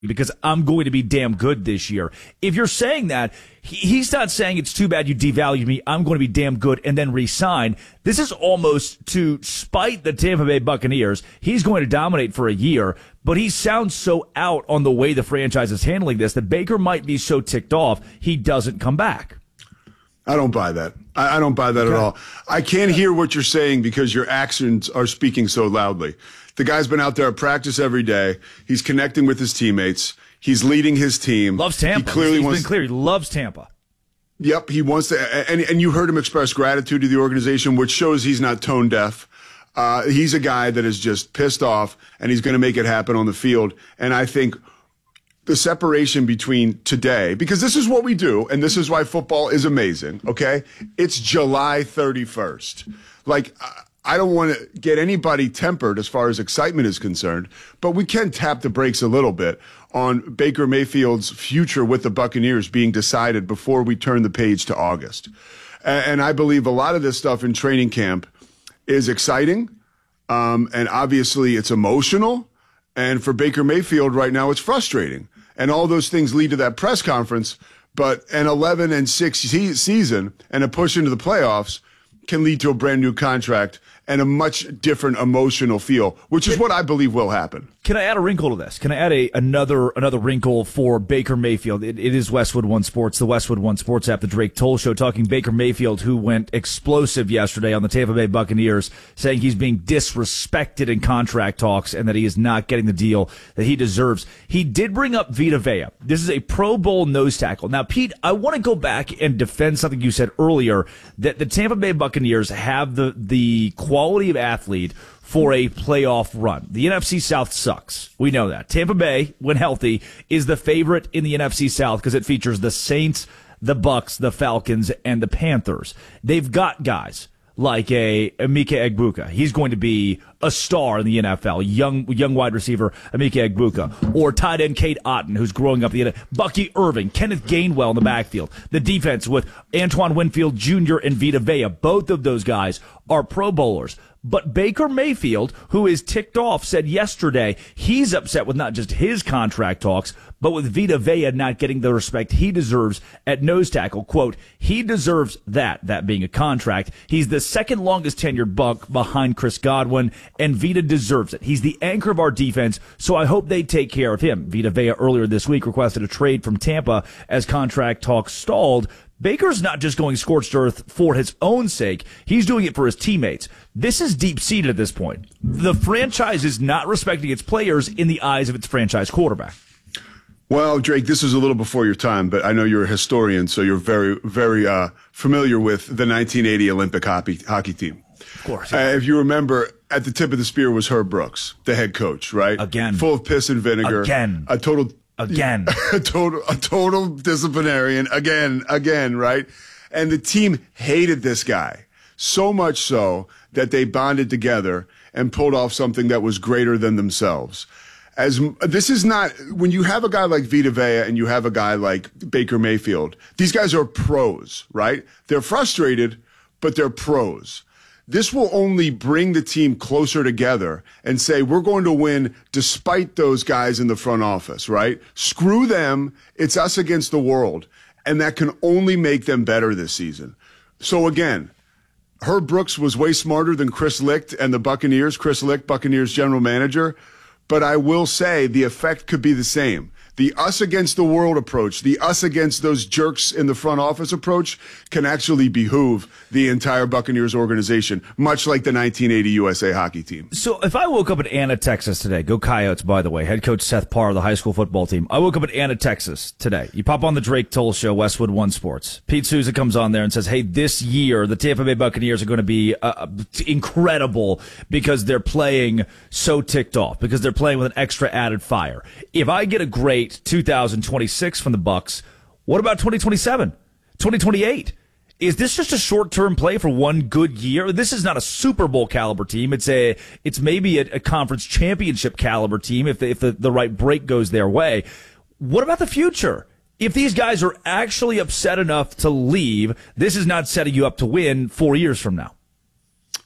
because I'm going to be damn good this year. If you're saying that, he's not saying it's too bad you devalued me, I'm going to be damn good, and then resign. This is almost to spite the Tampa Bay Buccaneers. He's going to dominate for a year, but he sounds so out on the way the franchise is handling this that Baker might be so ticked off he doesn't come back. I don't buy that. I don't buy that at all. I can't hear what you're saying because your actions are speaking so loudly. The guy's been out there at practice every day. He's connecting with his teammates. He's leading his team. Loves Tampa. He clearly He's been clear. He loves Tampa. Yep, he wants to. And you heard him express gratitude to the organization, which shows he's not tone deaf. He's a guy that is just pissed off, and he's going to make it happen on the field. And I think the separation between today, because this is what we do, and this is why football is amazing, okay? It's July 31st. Like, I don't want to get anybody tempered as far as excitement is concerned, but we can tap the brakes a little bit on Baker Mayfield's future with the Buccaneers being decided before we turn the page to August. And I believe a lot of this stuff in training camp is exciting, and obviously it's emotional. And for Baker Mayfield right now, it's frustrating. And all those things lead to that press conference. But an 11-6 season and a push into the playoffs can lead to a brand new contract and a much different emotional feel, which is what I believe will happen. Can I add a wrinkle to this? Can I add another wrinkle for Baker Mayfield? It is Westwood One Sports, the Westwood One Sports app, the Drake Toll Show, talking Baker Mayfield, who went explosive yesterday on the Tampa Bay Buccaneers, saying he's being disrespected in contract talks and that he is not getting the deal that he deserves. He did bring up Vita Vea. This is a Pro Bowl nose tackle. Now, Pete, I want to go back and defend something you said earlier, that the Tampa Bay Buccaneers have the quality of athlete for a playoff run. The NFC South sucks. We know that. Tampa Bay, when healthy, is the favorite in the NFC South because it features the Saints, the Bucks, the Falcons, and the Panthers. They've got guys like a Emeka Egbuka. He's going to be a star in the NFL. Young wide receiver Emeka Egbuka. Or tight end Kate Otten, who's growing up the NFL. Bucky Irving, Kenneth Gainwell in the backfield. The defense with Antoine Winfield Jr. and Vita Vea. Both of those guys are Pro Bowlers. But Baker Mayfield, who is ticked off, said yesterday he's upset with not just his contract talks, but with Vita Vea not getting the respect he deserves at nose tackle. Quote, he deserves that being a contract. He's the second longest tenured Buck behind Chris Godwin, and Vita deserves it. He's the anchor of our defense, so I hope they take care of him. Vita Vea earlier this week requested a trade from Tampa as contract talks stalled. Baker's not just going scorched earth for his own sake. He's doing it for his teammates. This is deep-seated at this point. The franchise is not respecting its players in the eyes of its franchise quarterback. Well, Drake, this is a little before your time, but I know you're a historian, so you're very, very familiar with the 1980 Olympic hockey team. Of course. Yeah. If you remember, at the tip of the spear was Herb Brooks, the head coach, right? Again. Full of piss and vinegar. Again. A total disciplinarian again, right? And the team hated this guy so much so that they bonded together and pulled off something that was greater than themselves. This is not, when you have a guy like Vita Vea and you have a guy like Baker Mayfield, these guys are pros, right? They're frustrated, but they're pros. This will only bring the team closer together and say, we're going to win despite those guys in the front office, right? Screw them. It's us against the world. And that can only make them better this season. So again, Herb Brooks was way smarter than Chris Licht and the Buccaneers, Chris Licht, Buccaneers general manager. But I will say the effect could be the same. The us against the world approach, the us against those jerks in the front office approach can actually behoove the entire Buccaneers organization, much like the 1980 USA hockey team. So if I woke up in Anna, Texas today, go Coyotes, by the way, head coach Seth Parr of the high school football team. I woke up in Anna, Texas today. You pop on the Drake Toll Show, Westwood One Sports. Pete Souza comes on there and says, hey, this year the Tampa Bay Buccaneers are going to be incredible because they're playing so ticked off, because they're playing with an extra added fire. If I get a great 2026 from the Bucks, what about 2027, 2028? Is this just a short-term play for one good year? This is not a Super Bowl caliber team. It's maybe a conference championship caliber team if the right break goes their way. What about the future? If these guys are actually upset enough to leave, this is not setting you up to win 4 years from now.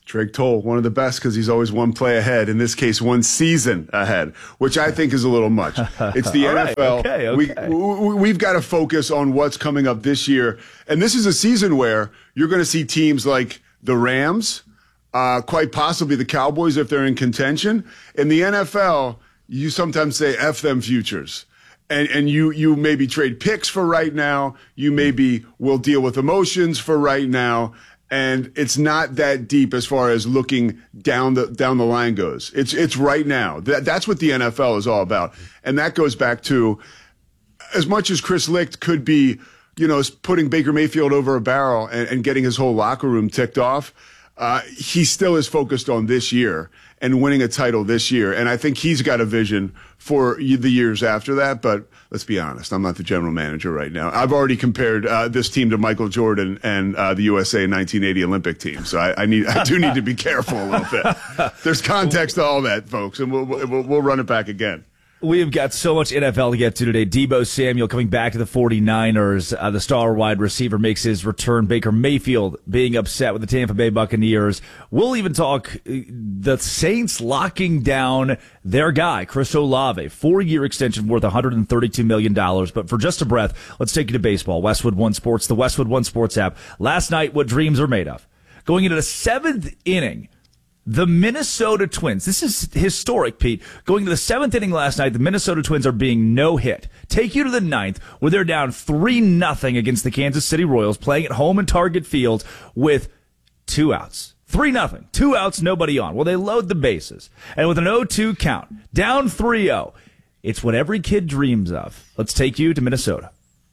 Drake Toll, one of the best because he's always one play ahead. In this case, one season ahead, which I think is a little much. It's the NFL. Right, okay. We've got to focus on what's coming up this year. And this is a season where you're going to see teams like the Rams, quite possibly the Cowboys if they're in contention. In the NFL, you sometimes say F them futures. And you maybe trade picks for right now. You maybe will deal with emotions for right now. And it's not that deep as far as looking down the line goes. It's right now. That's what the NFL is all about. And that goes back to, as much as Chris Licht could be, putting Baker Mayfield over a barrel and getting his whole locker room ticked off, he still is focused on this year and winning a title this year. And I think he's got a vision for the years after that. But let's be honest, I'm not the general manager right now. I've already compared this team to Michael Jordan and the USA 1980 Olympic team. So I do need to be careful a little bit. There's context to all that, folks, and we'll run it back again. We've got so much NFL to get to today. Deebo Samuel coming back to the 49ers. The star wide receiver makes his return. Baker Mayfield being upset with the Tampa Bay Buccaneers. We'll even talk the Saints locking down their guy, Chris Olave. 4-year extension worth $132 million. But for just a breath, let's take you to baseball. Westwood One Sports, the Westwood One Sports app. Last night, what dreams are made of. Going into the 7th inning, the Minnesota Twins. This is historic, Pete. Going to the 7th inning last night, the Minnesota Twins are being no-hit. Take you to the 9th, where they're down 3-0 against the Kansas City Royals, playing at home in Target Field with 2 outs. 3-0. 2 outs, nobody on. Well, they load the bases. And with an 0-2 count, down 3-0. It's what every kid dreams of. Let's take you to Minnesota.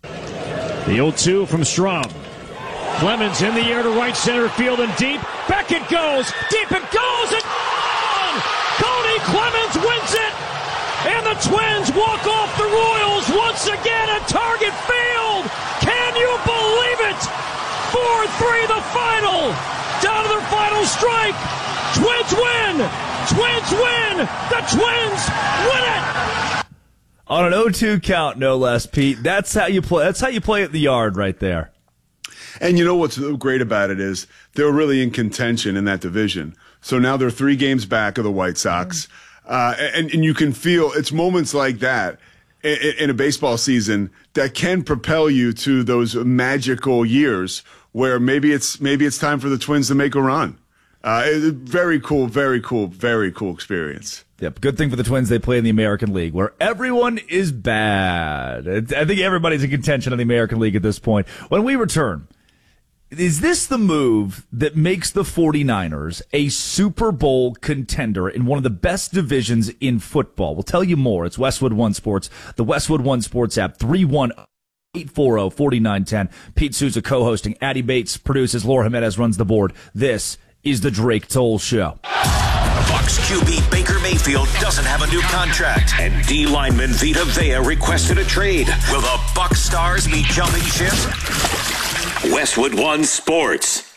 The 0-2 from Straub. Clemens in the air to right center field and deep. Back it goes. Deep it goes. And gone! Cody Clemens wins it. And the Twins walk off the Royals once again at Target Field. Can you believe it? 4-3 the final. Down to their final strike. Twins win. Twins win. The Twins win it. On an 0-2 count, no less, Pete. That's how you play. That's how you play at the Yard right there. And you know what's great about it is they're really in contention in that division. So now they're 3 games back of the White Sox. And you can feel it's moments like that in a baseball season that can propel you to those magical years where maybe it's time for the Twins to make a run. Very cool, very cool, very cool experience. Yep. Good thing for the Twins, they play in the American League, where everyone is bad. I think everybody's in contention in the American League at this point. When we return, is this the move that makes the 49ers a Super Bowl contender in one of the best divisions in football? We'll tell you more. It's Westwood One Sports, the Westwood One Sports app, 310-840-4910. Pete Souza co-hosting. Addie Bates produces. Laura Jimenez runs the board. This is the Drake Toll Show. Bucs QB Baker Mayfield doesn't have a new contract, and D lineman Vita Vea requested a trade. Will the Bucs stars be jumping ship? Westwood One Sports.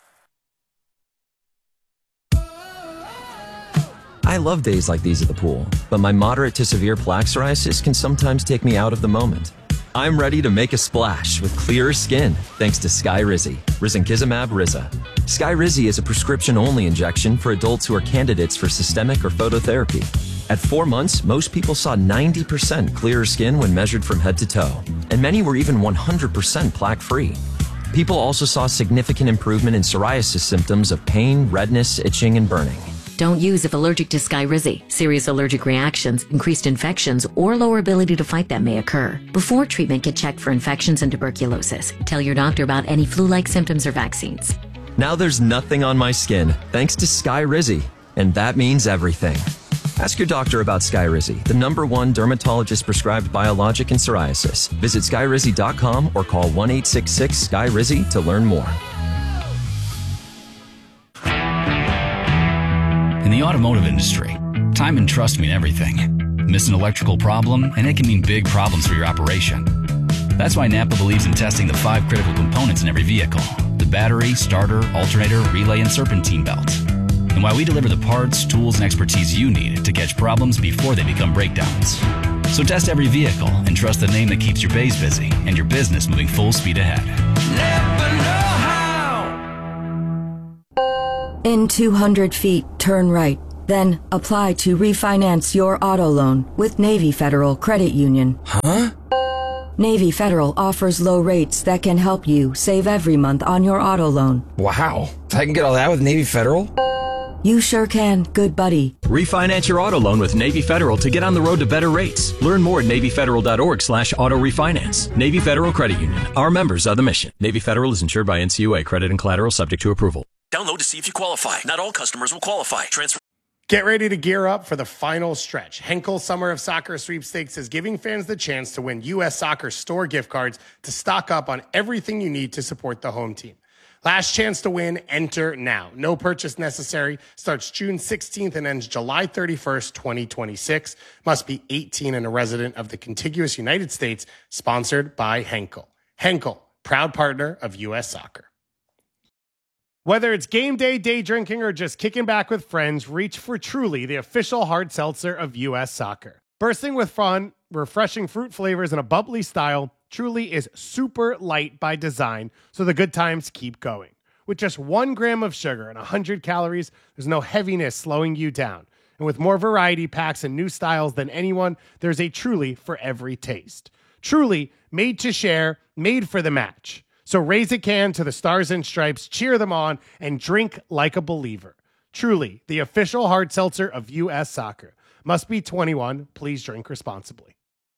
I love days like these at the pool, but my moderate to severe plaque psoriasis can sometimes take me out of the moment. I'm ready to make a splash with clearer skin thanks to Skyrizi, Risankizumab Riza. Skyrizi is a prescription-only injection for adults who are candidates for systemic or phototherapy. At 4 months, most people saw 90% clearer skin when measured from head to toe, and many were even 100% plaque-free. People also saw significant improvement in psoriasis symptoms of pain, redness, itching, and burning. Don't use if allergic to Skyrizi. Serious allergic reactions, increased infections, or lower ability to fight them may occur. Before treatment, get checked for infections and tuberculosis. Tell your doctor about any flu-like symptoms or vaccines. Now there's nothing on my skin thanks to Skyrizi, and that means everything. Ask your doctor about Skyrizi, the #1 dermatologist-prescribed biologic in psoriasis. Visit Skyrizi.com or call 1-866-SKYRIZI to learn more. In the automotive industry, time and trust mean everything. Miss an electrical problem, and it can mean big problems for your operation. That's why Napa believes in testing the 5 critical components in every vehicle: the battery, starter, alternator, relay, and serpentine belt. And why we deliver the parts, tools, and expertise you need to catch problems before they become breakdowns. So test every vehicle and trust the name that keeps your bays busy and your business moving full speed ahead. Napa know how. In 200 feet, turn right. Then apply to refinance your auto loan with Navy Federal Credit Union. Huh? Navy Federal offers low rates that can help you save every month on your auto loan. Wow. I can get all that with Navy Federal? You sure can, good buddy. Refinance your auto loan with Navy Federal to get on the road to better rates. Learn more at NavyFederal.org/auto refinance. Navy Federal Credit Union. Our members are the mission. Navy Federal is insured by NCUA. Credit and collateral subject to approval. Download to see if you qualify. Not all customers will qualify. Transfer. Get ready to gear up for the final stretch. Henkel Summer of Soccer Sweepstakes is giving fans the chance to win U.S. Soccer store gift cards to stock up on everything you need to support the home team. Last chance to win, enter now. No purchase necessary. Starts June 16th and ends July 31st, 2026. Must be 18 and a resident of the contiguous United States. Sponsored by Henkel. Henkel, proud partner of U.S. Soccer. Whether it's game day, day drinking, or just kicking back with friends, reach for Truly, the official hard seltzer of U.S. Soccer. Bursting with fun, refreshing fruit flavors, and a bubbly style, Truly is super light by design, so the good times keep going. With just 1 gram of sugar and 100 calories, there's no heaviness slowing you down. And with more variety packs and new styles than anyone, there's a Truly for every taste. Truly, made to share, made for the match. So raise a can to the Stars and Stripes, cheer them on, and drink like a believer. Truly, the official hard seltzer of U.S. Soccer. Must be 21. Please drink responsibly.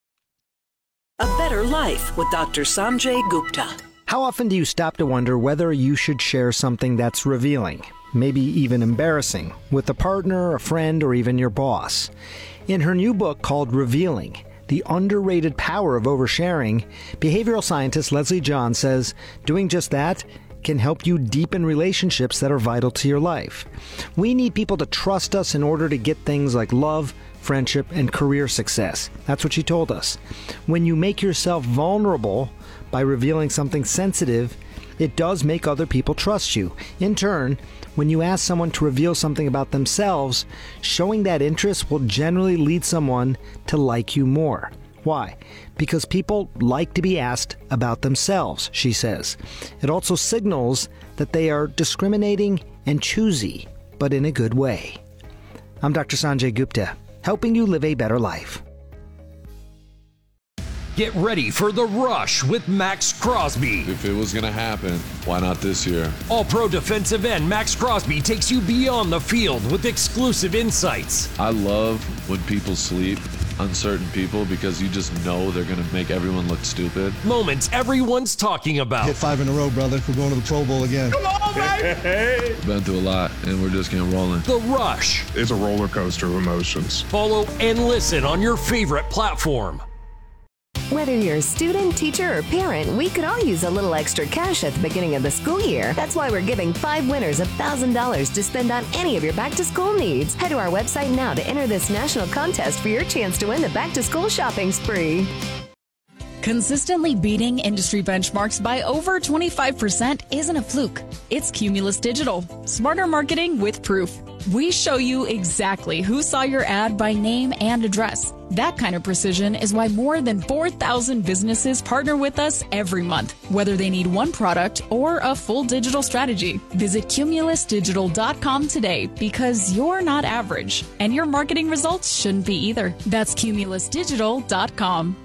A Better Life with Dr. Sanjay Gupta. How often do you stop to wonder whether you should share something that's revealing, maybe even embarrassing, with a partner, a friend, or even your boss? In her new book called Revealing, The Underrated Power of Oversharing, behavioral scientist Leslie John says doing just that can help you deepen relationships that are vital to your life. We need people to trust us in order to get things like love, friendship, and career success. That's what she told us. When you make yourself vulnerable by revealing something sensitive, it does make other people trust you. In turn, when you ask someone to reveal something about themselves, showing that interest will generally lead someone to like you more. Why? Because people like to be asked about themselves, she says. It also signals that they are discriminating and choosy, but in a good way. I'm Dr. Sanjay Gupta, helping you live a better life. Get ready for The Rush with Max Crosby. If it was going to happen, why not this year? All-pro defensive end Max Crosby takes you beyond the field with exclusive insights. I love when people sleep, uncertain people, because you just know they're going to make everyone look stupid. Moments everyone's talking about. Hit 5 in a row, brother. We're going to the Pro Bowl again. Come on, baby! Been through a lot, and we're just getting rolling. The Rush. It's a roller coaster of emotions. Follow and listen on your favorite platform. Whether you're a student, teacher, or parent, we could all use a little extra cash at the beginning of the school year. That's why we're giving 5 winners $1,000 to spend on any of your back-to-school needs. Head to our website now to enter this national contest for your chance to win the back-to-school shopping spree. Consistently beating industry benchmarks by over 25% isn't a fluke. It's Cumulus Digital. Smarter marketing with proof. We show you exactly who saw your ad by name and address. That kind of precision is why more than 4,000 businesses partner with us every month, whether they need one product or a full digital strategy. Visit cumulusdigital.com today because you're not average, and your marketing results shouldn't be either. That's cumulusdigital.com.